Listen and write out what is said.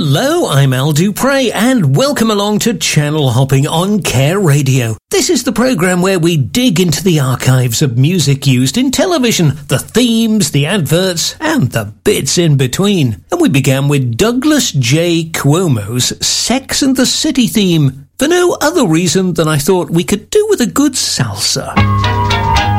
Hello, I'm Al Dupre, and welcome along to Channel Hopping on Care Radio. This is the program where we dig into the archives of music used in television, the themes, the adverts, and the bits in between. And we began with Douglas J. Cuomo's Sex and the City theme, for no other reason than I thought we could do with a good salsa.